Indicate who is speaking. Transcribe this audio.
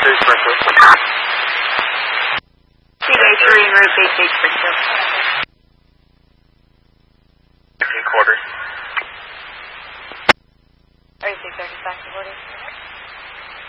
Speaker 1: Sea Bay 3 en route 88 for 2.